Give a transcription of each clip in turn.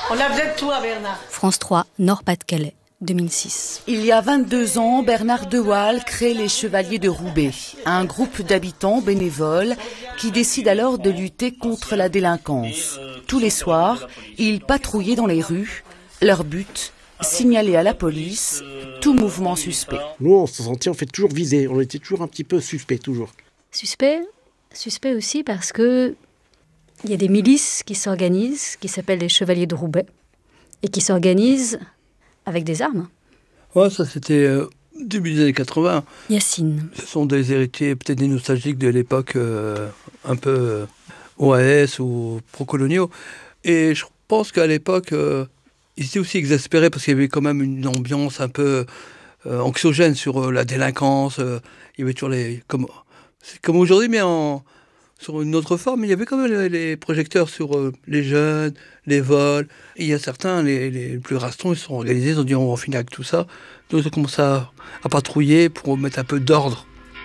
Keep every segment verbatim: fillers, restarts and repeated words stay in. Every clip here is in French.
On a besoin de toi, Bernard. France trois, Nord-Pas-de-Calais, deux mille six. Il y a vingt-deux ans, Bernard de Waal crée les Chevaliers de Roubaix, un groupe d'habitants bénévoles qui décide alors de lutter contre la délinquance. Tous les soirs, ils patrouillaient dans les rues. Leur but, signaler à la police tout mouvement suspect. Nous, on se sentait en fait toujours visés. On était toujours un petit peu suspects, toujours. Suspect, suspect aussi parce que il y a des milices qui s'organisent, qui s'appellent les Chevaliers de Roubaix, et qui s'organisent avec des armes. Ouais, ça c'était euh, début des années quatre-vingts. Yacine. Ce sont des héritiers, peut-être des nostalgiques de l'époque euh, un peu euh, O A S ou pro-coloniaux. Et je pense qu'à l'époque, euh, ils étaient aussi exaspérés parce qu'il y avait quand même une ambiance un peu euh, anxiogène sur euh, la délinquance. Euh, il y avait toujours les... Comme, c'est comme aujourd'hui, mais en... sur une autre forme, il y avait quand même les, les projecteurs sur euh, les jeunes, les vols. Et il y a certains, les, les plus rastons, ils se sont organisés, ils ont dit on va en finir avec tout ça. Donc ils ont commencé à, à patrouiller pour mettre un peu d'ordre.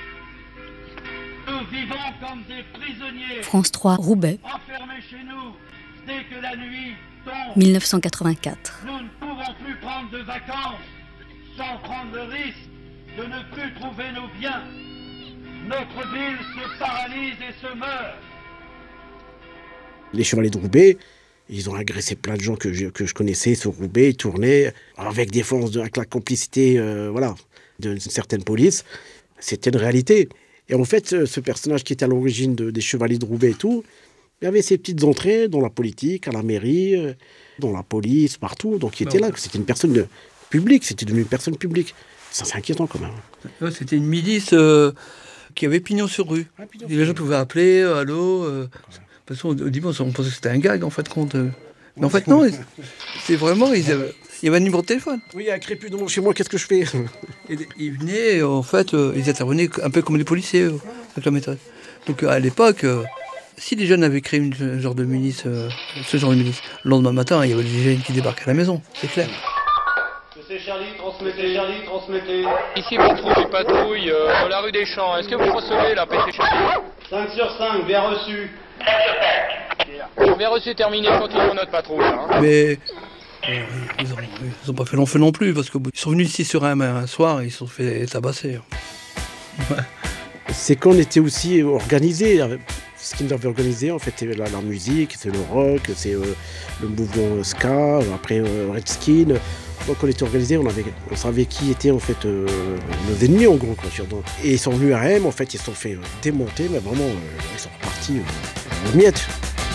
Nous vivons comme des prisonniers. France trois, Roubaix. Enfermés chez nous, dès que la nuit tombe. dix-neuf cent quatre-vingt-quatre. Nous ne pouvons plus prendre de vacances sans prendre le risque de ne plus trouver nos biens. Notre ville se paralyse et se meurt. Les Chevaliers de Roubaix, ils ont agressé plein de gens que je, que je connaissais sur Roubaix, ils tournaient avec des forces, avec la complicité euh, voilà, d'une certaine police. C'était une réalité. Et en fait, ce, ce personnage qui était à l'origine de, des Chevaliers de Roubaix et tout, il y avait ses petites entrées dans la politique, à la mairie, euh, dans la police, partout. Donc il était là, c'était une personne de, publique, c'était devenu une personne publique. Ça, c'est inquiétant quand même. Ouais, c'était une milice... Euh... qui avait pignon sur rue. Ah, pignon les gens pouvaient appeler, euh, allô. Euh, parce qu'au début, on pensait que c'était un gag, en fait, compte. Euh. Mais en fait, non, c'est vraiment. Ils avaient, il y avait un numéro de téléphone. Oui, il y a un crépus devant chez moi, qu'est-ce que je fais? Et, ils venaient, en fait, euh, ils intervenaient un peu comme les policiers, euh, avec la méthode. Donc, euh, à l'époque, euh, si les jeunes avaient créé une, ce genre de milice, euh, ce genre de milice, le lendemain matin, il y avait des jeunes qui débarquaient à la maison, c'est clair. C'est Charlie, transmettez, Charlie, transmettez. Ici, patrouille, patrouille, euh, dans la rue des Champs. Est-ce que vous recevez la P C Charlie? cinq sur cinq, bien reçu. Bien reçu, terminé, continuons notre patrouille. Hein. Mais euh, ils n'ont pas fait long feu non plus, parce qu'ils sont venus ici sur un, un soir et ils se sont fait tabasser. Ouais. C'est qu'on était aussi organisés. Ce qu'ils avaient organisé, en fait, c'est la, la musique, c'est le rock, c'est euh, le mouvement ska, après euh, Redskin. Donc on était organisés, on, avait, on savait qui étaient en fait euh, nos ennemis en gros. Quoi. Et ils sont venus à Rennes, en fait ils se sont fait euh, démonter, mais vraiment euh, ils sont repartis euh, aux miettes.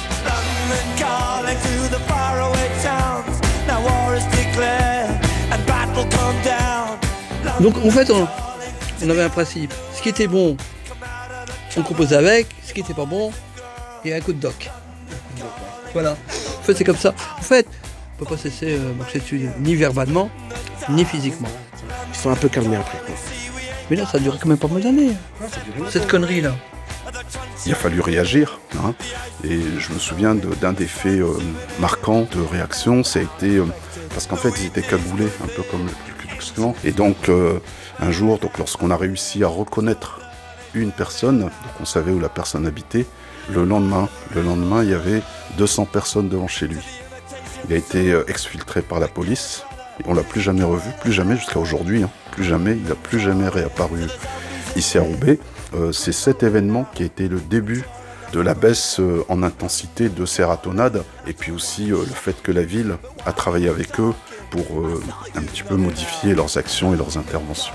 Donc en fait on, on avait un principe, ce qui était bon on composait avec, ce qui était pas bon, il y a un coup de doc. Voilà, en fait c'est comme ça. En fait, on peut pas cesser euh, marcher dessus, ni verbalement, ni physiquement. Ils sont un peu calmés après. Quoi. Mais là, ça a duré quand même pas mal d'années. Cette connerie-là. Il a fallu réagir. Hein, et je me souviens de, d'un des faits euh, marquants de réaction, ça a été... Euh, parce qu'en fait, ils étaient cagoulés, un peu comme le Ku Klux Klan. Et donc, euh, un jour, donc, lorsqu'on a réussi à reconnaître une personne, donc on savait où la personne habitait, le lendemain, le lendemain, il y avait deux cents personnes devant chez lui. Il a été exfiltré par la police. On ne l'a plus jamais revu, plus jamais jusqu'à aujourd'hui. Hein, plus jamais, il n'a plus jamais réapparu ici à Roubaix. Euh, c'est cet événement qui a été le début de la baisse euh, en intensité de ces ratonnades. Et puis aussi euh, le fait que la ville a travaillé avec eux pour euh, un petit peu modifier leurs actions et leurs interventions.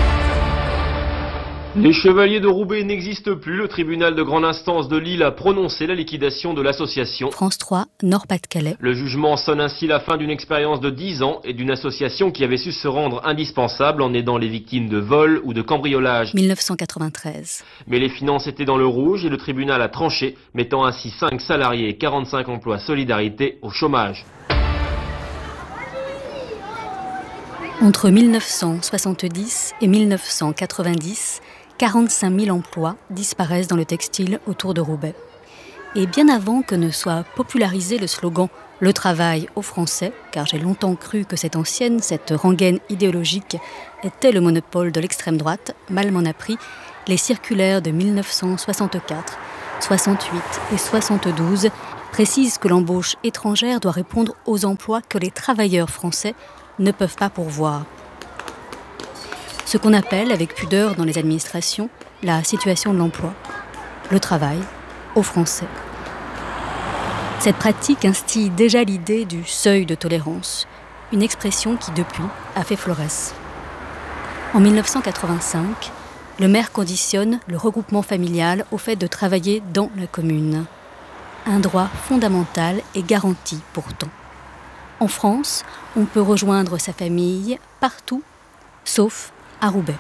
Les Chevaliers de Roubaix n'existent plus. Le tribunal de grande instance de Lille a prononcé la liquidation de l'association. France trois, Nord-Pas-de-Calais. Le jugement sonne ainsi la fin d'une expérience de dix ans et d'une association qui avait su se rendre indispensable en aidant les victimes de vol ou de cambriolage. dix-neuf cent quatre-vingt-treize. Mais les finances étaient dans le rouge et le tribunal a tranché, mettant ainsi cinq salariés et quarante-cinq emplois solidarité au chômage. Entre mille neuf cent soixante-dix et mille neuf cent quatre-vingt-dix, quarante-cinq mille emplois disparaissent dans le textile autour de Roubaix. Et bien avant que ne soit popularisé le slogan « Le travail aux Français », car j'ai longtemps cru que cette ancienne, cette rengaine idéologique était le monopole de l'extrême droite, mal m'en a pris, les circulaires de mille neuf cent soixante-quatre, soixante-huit et soixante-douze précise que l'embauche étrangère doit répondre aux emplois que les travailleurs français ne peuvent pas pourvoir. Ce qu'on appelle, avec pudeur dans les administrations, la situation de l'emploi, le travail aux Français. Cette pratique instille déjà l'idée du seuil de tolérance, une expression qui, depuis, a fait florès. En mille neuf cent quatre-vingt-cinq, le maire conditionne le regroupement familial au fait de travailler dans la commune. Un droit fondamental et garanti pourtant. En France, on peut rejoindre sa famille partout, sauf à Roubaix.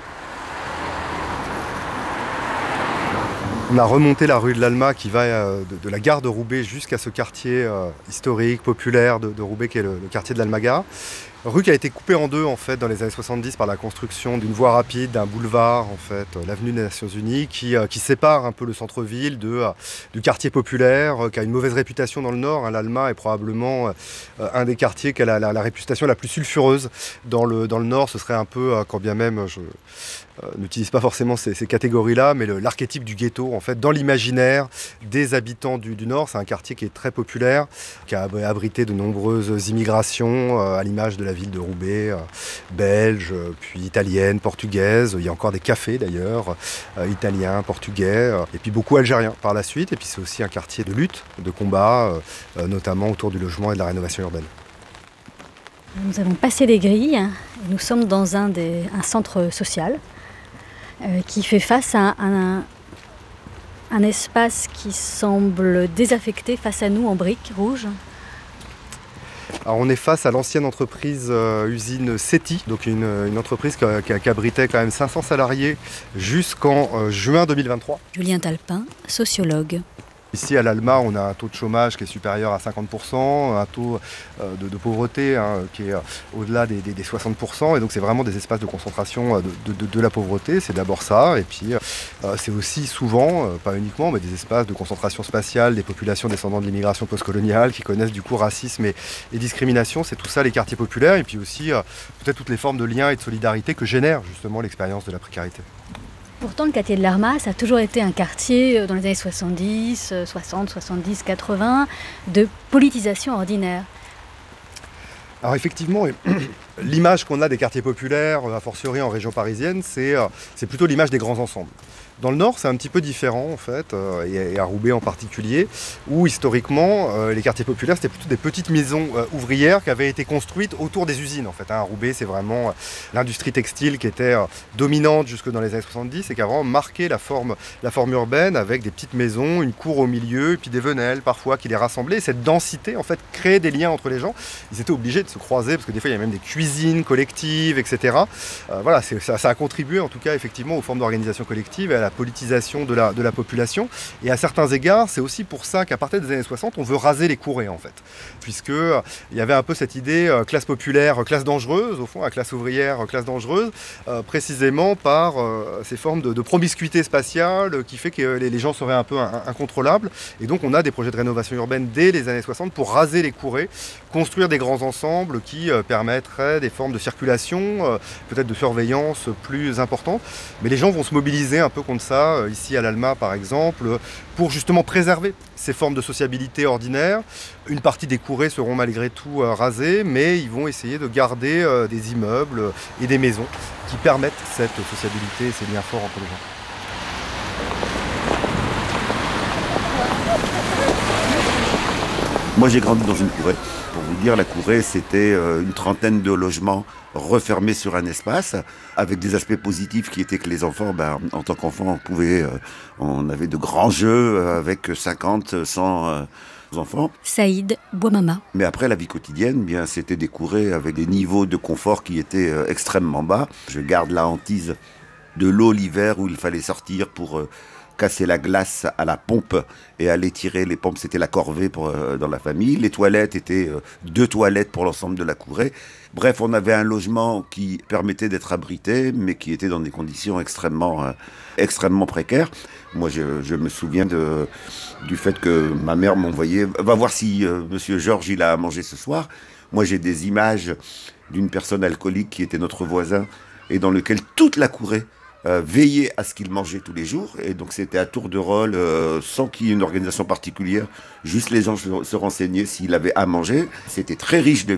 On a remonté la rue de l'Alma qui va euh, de, de la gare de Roubaix jusqu'à ce quartier euh, historique, populaire de, de Roubaix qui est le, le quartier de l'Alma-Gare. Rue qui a été coupée en deux en fait dans les années soixante-dix par la construction d'une voie rapide, d'un boulevard en fait, l'avenue des Nations Unies, qui, euh, qui sépare un peu le centre-ville de, euh, du quartier populaire, euh, qui a une mauvaise réputation dans le nord. Hein. L'Alma est probablement euh, un des quartiers qui a la, la, la réputation la plus sulfureuse dans le, dans le nord. Ce serait un peu, euh, quand bien même je euh, n'utilise pas forcément ces, ces catégories-là, mais le, l'archétype du ghetto en fait, dans l'imaginaire des habitants du, du nord. C'est un quartier qui est très populaire, qui a abrité de nombreuses immigrations, euh, à l'image de la ville de Roubaix, euh, belge, puis italienne, portugaise. Il y a encore des cafés d'ailleurs, euh, italiens, portugais, euh, et puis beaucoup algériens par la suite. Et puis c'est aussi un quartier de lutte, de combat, euh, notamment autour du logement et de la rénovation urbaine. Nous avons passé les grilles et nous sommes dans un, des, un centre social euh, qui fait face à un, un espace qui semble désaffecté face à nous en briques rouges. Alors on est face à l'ancienne entreprise euh, usine Seti, donc une, une entreprise qui, qui, qui abritait quand même cinq cents salariés jusqu'en euh, juin deux mille vingt-trois. Julien Talpin, sociologue. Ici à l'Alma, on a un taux de chômage qui est supérieur à cinquante pour cent, un taux euh, de, de pauvreté hein, qui est euh, au-delà des, des, des soixante pour cent. Et donc c'est vraiment des espaces de concentration euh, de, de, de la pauvreté, c'est d'abord ça. Et puis euh, c'est aussi souvent, euh, pas uniquement, mais des espaces de concentration spatiale des populations descendantes de l'immigration postcoloniale qui connaissent du coup racisme et, et discrimination. C'est tout ça les quartiers populaires et puis aussi euh, peut-être toutes les formes de liens et de solidarité que génère justement l'expérience de la précarité. Pourtant, le quartier de l'Alma, ça a toujours été un quartier dans les années soixante-dix, soixante, soixante-dix, quatre-vingts, de politisation ordinaire. Alors effectivement, l'image qu'on a des quartiers populaires, a fortiori en région parisienne, c'est, c'est plutôt l'image des grands ensembles. Dans le Nord, c'est un petit peu différent en fait, euh, et à Roubaix en particulier, où historiquement, euh, les quartiers populaires, c'était plutôt des petites maisons euh, ouvrières qui avaient été construites autour des usines en fait. Hein. À Roubaix, c'est vraiment euh, l'industrie textile qui était euh, dominante jusque dans les années soixante-dix et qui a vraiment marqué la forme, la forme urbaine avec des petites maisons, une cour au milieu, et puis des venelles parfois qui les rassemblaient. Et cette densité en fait créait des liens entre les gens. Ils étaient obligés de se croiser parce que des fois, il y a même des cuisines collectives, et cetera. Euh, voilà, c'est, ça, ça a contribué en tout cas effectivement aux formes d'organisation collective et à la politisation de la, de la population. Et à certains égards, c'est aussi pour ça qu'à partir des années soixante, on veut raser les courées en fait. Puisque euh, il y avait un peu cette idée euh, classe populaire, classe dangereuse, au fond, à classe ouvrière, classe dangereuse, euh, précisément par euh, ces formes de, de promiscuité spatiale euh, qui fait que les, les gens seraient un peu un, incontrôlables. Et donc on a des projets de rénovation urbaine dès les années soixante pour raser les courées, construire des grands ensembles qui euh, permettraient des formes de circulation, euh, peut-être de surveillance plus importantes. Mais les gens vont se mobiliser un peu contre ça, euh, ici à l'Alma par exemple, euh, pour justement préserver ces formes de sociabilité ordinaires. Une partie des courées seront malgré tout euh, rasées, mais ils vont essayer de garder euh, des immeubles et des maisons qui permettent cette sociabilité et ces liens forts entre les gens. Moi j'ai grandi dans une courée. Pour vous dire, la courée c'était euh, une trentaine de logements refermés sur un espace, avec des aspects positifs qui étaient que les enfants, ben, en tant qu'enfants, on pouvait, euh, on avait de grands jeux avec cinquante, cent euh, enfants. Saïd Bouamama. Mais après, la vie quotidienne, bien, c'était des courées avec des niveaux de confort qui étaient euh, extrêmement bas. Je garde la hantise de l'eau l'hiver où il fallait sortir pour euh, casser la glace à la pompe et aller tirer les pompes. C'était la corvée pour, euh, dans la famille. Les toilettes étaient euh, deux toilettes pour l'ensemble de la courée. Bref, on avait un logement qui permettait d'être abrité, mais qui était dans des conditions extrêmement, euh, extrêmement précaires. Moi, je, je me souviens de, du fait que ma mère m'envoyait « Va voir si euh, Monsieur Georges il a à manger ce soir ». Moi, j'ai des images d'une personne alcoolique qui était notre voisin et dans lequel toute la courée euh, veillaient à ce qu'ils mangeaient tous les jours. Et donc c'était à tour de rôle, euh, sans qu'il y ait une organisation particulière, juste les gens se, se renseignaient s'ils avaient à manger. C'était très riche de